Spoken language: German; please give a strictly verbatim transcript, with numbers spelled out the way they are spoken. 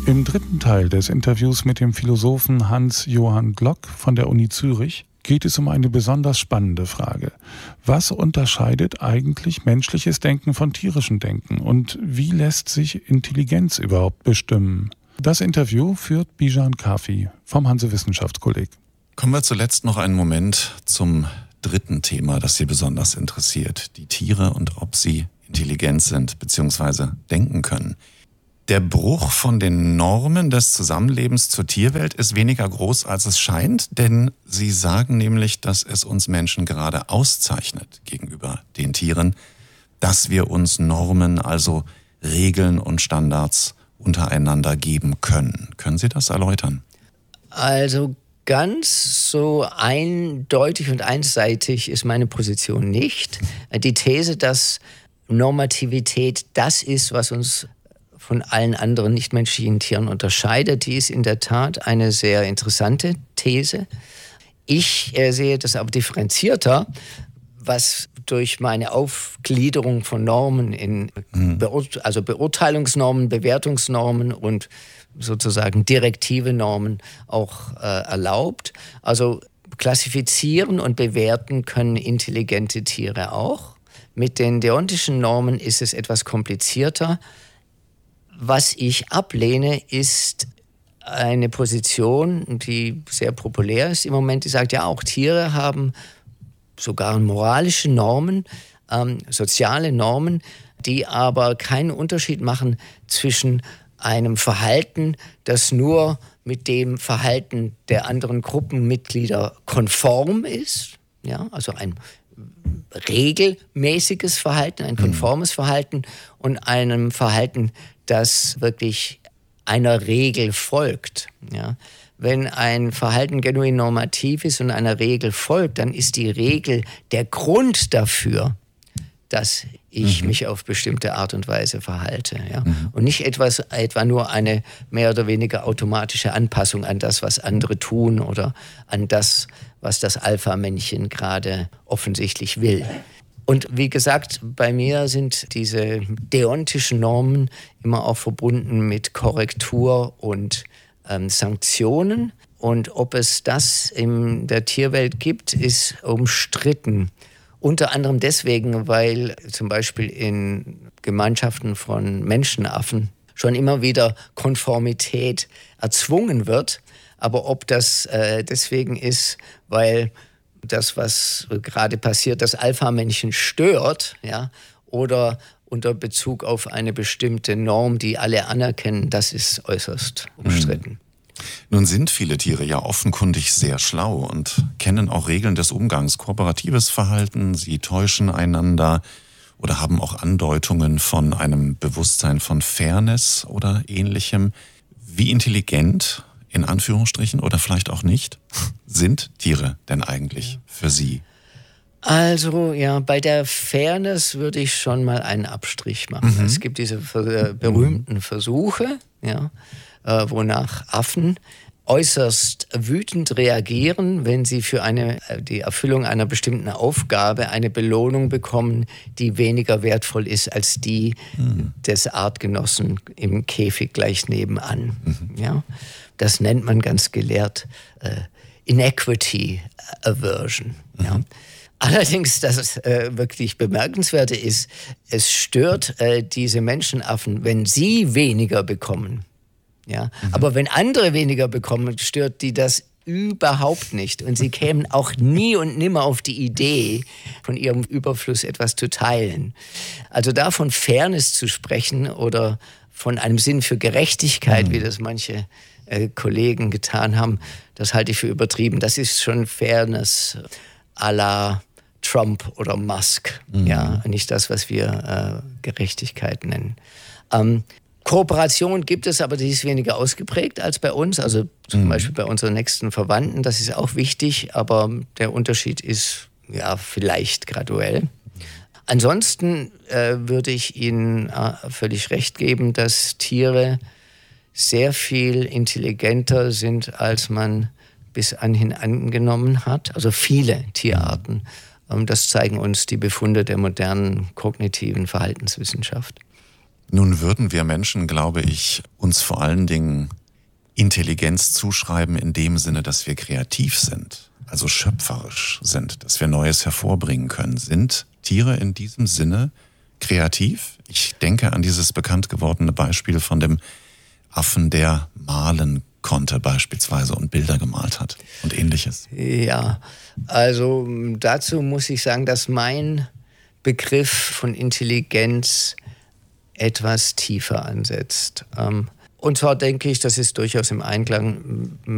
Im dritten Teil des Interviews mit dem Philosophen Hans-Johann Glock von der Uni Zürich geht es um eine besonders spannende Frage. Was unterscheidet eigentlich menschliches Denken von tierischem Denken und wie lässt sich Intelligenz überhaupt bestimmen? Das Interview führt Bijan Kafi vom Hanse-Wissenschaftskolleg. Kommen wir zuletzt noch einen Moment zum dritten Thema, das Sie besonders interessiert. Die Tiere und ob sie intelligent sind bzw. denken können. Der Bruch von den Normen des Zusammenlebens zur Tierwelt ist weniger groß, als es scheint, denn Sie sagen nämlich, dass es uns Menschen gerade auszeichnet gegenüber den Tieren, dass wir uns Normen, also Regeln und Standards untereinander geben können. Können Sie das erläutern? Also ganz so eindeutig und einseitig ist meine Position nicht. Die These, dass Normativität das ist, was uns von allen anderen nichtmenschlichen Tieren unterscheidet, die ist in der Tat eine sehr interessante These. Ich äh, sehe das aber differenzierter, was durch meine Aufgliederung von Normen in Beurt- also Beurteilungsnormen, Bewertungsnormen und sozusagen direktive Normen auch äh, erlaubt. Also klassifizieren und bewerten können intelligente Tiere auch. Mit den deontischen Normen ist es etwas komplizierter. Was ich ablehne, ist eine Position, die sehr populär ist im Moment, die sagt, ja, auch Tiere haben sogar moralische Normen, ähm, soziale Normen, die aber keinen Unterschied machen zwischen einem Verhalten, das nur mit dem Verhalten der anderen Gruppenmitglieder konform ist, ja, also ein regelmäßiges Verhalten, ein konformes Verhalten und einem Verhalten, das wirklich einer Regel folgt. Ja. Wenn ein Verhalten genuin normativ ist und einer Regel folgt, dann ist die Regel der Grund dafür, dass ich mhm. mich auf bestimmte Art und Weise verhalte. Ja. Mhm. Und nicht etwas, etwa nur eine mehr oder weniger automatische Anpassung an das, was andere tun oder an das, was das Alpha-Männchen gerade offensichtlich will. Und wie gesagt, bei mir sind diese deontischen Normen immer auch verbunden mit Korrektur und ähm, Sanktionen. Und ob es das in der Tierwelt gibt, ist umstritten. Unter anderem deswegen, weil zum Beispiel in Gemeinschaften von Menschenaffen schon immer wieder Konformität erzwungen wird. Aber ob das äh, deswegen ist, weil das, was gerade passiert, das Alpha-Männchen stört, ja, oder unter Bezug auf eine bestimmte Norm, die alle anerkennen, das ist äußerst umstritten. Nun sind viele Tiere ja offenkundig sehr schlau und kennen auch Regeln des Umgangs, kooperatives Verhalten, sie täuschen einander oder haben auch Andeutungen von einem Bewusstsein von Fairness oder Ähnlichem. Wie intelligent, in Anführungsstrichen oder vielleicht auch nicht, sind Tiere denn eigentlich für Sie? Also ja, bei der Fairness würde ich schon mal einen Abstrich machen. Mhm. Es gibt diese äh, berühmten Versuche, ja, äh, wonach Affen äußerst wütend reagieren, wenn sie für eine, die Erfüllung einer bestimmten Aufgabe eine Belohnung bekommen, die weniger wertvoll ist als die mhm. des Artgenossen im Käfig gleich nebenan. Mhm. Ja? Das nennt man ganz gelehrt äh, Inequity Aversion. Mhm. Ja? Allerdings, das äh, wirklich Bemerkenswerte ist, es stört äh, diese Menschenaffen, wenn sie weniger bekommen. Ja? Mhm. Aber wenn andere weniger bekommen, stört die das überhaupt nicht. Und sie kämen auch nie und nimmer auf die Idee, von ihrem Überfluss etwas zu teilen. Also da von Fairness zu sprechen oder von einem Sinn für Gerechtigkeit, mhm. wie das manche äh, Kollegen getan haben, das halte ich für übertrieben. Das ist schon Fairness à la Trump oder Musk. Mhm. Ja, nicht das, was wir äh, Gerechtigkeit nennen. Ähm, Kooperation gibt es, aber die ist weniger ausgeprägt als bei uns. Also zum mhm. Beispiel bei unseren nächsten Verwandten, das ist auch wichtig, aber der Unterschied ist ja vielleicht graduell. Ansonsten äh, würde ich Ihnen äh, völlig recht geben, dass Tiere sehr viel intelligenter sind, als man bis anhin angenommen hat. Also viele Tierarten. Ähm, das zeigen uns die Befunde der modernen kognitiven Verhaltenswissenschaft. Nun würden wir Menschen, glaube ich, uns vor allen Dingen Intelligenz zuschreiben in dem Sinne, dass wir kreativ sind, also schöpferisch sind, dass wir Neues hervorbringen können. Sind Tiere in diesem Sinne kreativ? Ich denke an dieses bekannt gewordene Beispiel von dem Affen, der malen konnte beispielsweise und Bilder gemalt hat und ähnliches. Ja, also dazu muss ich sagen, dass mein Begriff von Intelligenz etwas tiefer ansetzt. Und zwar denke ich, das ist durchaus im Einklang